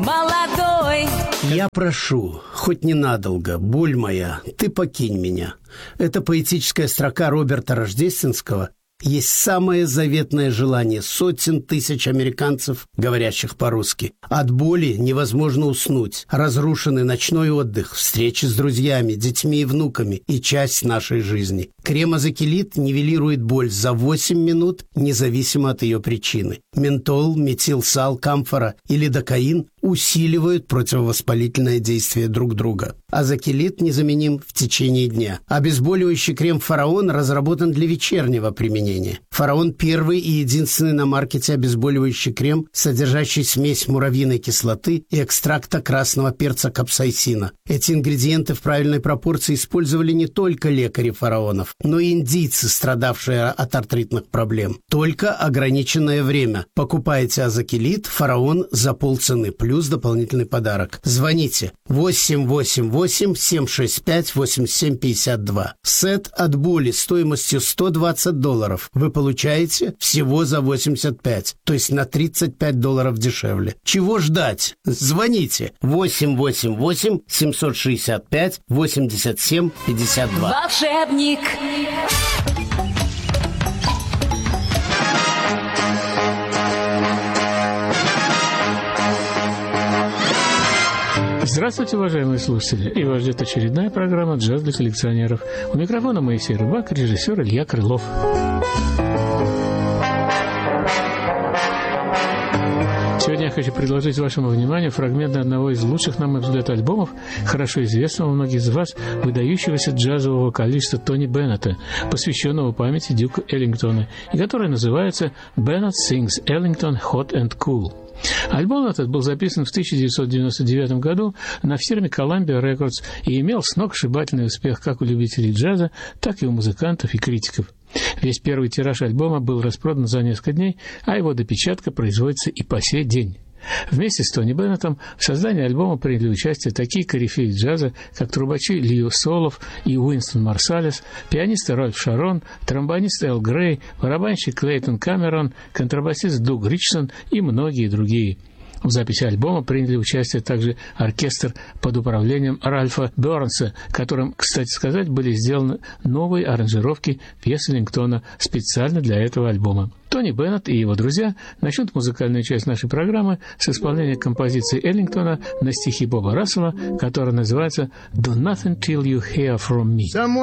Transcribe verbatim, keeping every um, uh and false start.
молодой. Я прошу, хоть ненадолго, боль моя, ты покинь меня. Это поэтическая строка Роберта Рождественского есть самое заветное желание сотен тысяч американцев, говорящих по-русски. От боли невозможно уснуть. Разрушенный ночной отдых, встречи с друзьями, детьми и внуками и часть нашей жизни. Крем Азокилит нивелирует боль за восемь минут, независимо от ее причины. Ментол, метилсал, камфора и лидокаин усиливают противовоспалительное действие друг друга. Азокилит незаменим в течение дня. Обезболивающий крем «Фараон» разработан для вечернего применения. «Фараон» – первый и единственный на маркете обезболивающий крем, содержащий смесь муравьиной кислоты и экстракта красного перца капсаицина. Эти ингредиенты в правильной пропорции использовали не только лекари фараонов, но и индийцы, страдавшие от артритных проблем. Только ограниченное время. Покупайте Азокилит «Фараон» за полцены, плюс дополнительный подарок. Звоните восемь восемь восемь семь шесть пять восемь семь пять два. Сет от боли стоимостью сто двадцать долларов вы получаете всего за восемьдесят пять, то есть на тридцать пять долларов дешевле. Чего ждать? Звоните восемь восемь восемь семь шесть пять восемь семь пять два. Волшебник. Здравствуйте, уважаемые слушатели! И вас ждет очередная программа «Джаз для коллекционеров». У микрофона Моисей Рыбак, режиссер Илья Крылов. Сегодня я хочу предложить вашему вниманию фрагмент одного из лучших, на мой взгляд, альбомов, хорошо известного многим из вас, выдающегося джазового вокалиста Тони Беннета, посвященного памяти Дюка Эллингтона, и который называется «Bennett Sings Ellington Hot and Cool». Альбом этот был записан в тысяча девятьсот девяносто девятом году на фирме Columbia Records и имел сногсшибательный успех как у любителей джаза, так и у музыкантов и критиков. Весь первый тираж альбома был распродан за несколько дней, а его допечатка производится и по сей день. Вместе с Тони Беннетом в создании альбома приняли участие такие корифеи джаза, как трубачи Лио Солов и Уинстон Марсалес, пианисты Ральф Шарон, тромбонист Эл Грей, барабанщик Клейтон Камерон, контрабасист Дуг Ричсон и многие другие. В записи альбома приняли участие также оркестр под управлением Ральфа Бернса, которым, кстати сказать, были сделаны новые аранжировки пьес Эллингтона специально для этого альбома. Тони Беннет и его друзья начнут музыкальную часть нашей программы с исполнения композиции Эллингтона на стихи Боба Рассела, которая называется «Do Nothing Till You Hear From Me».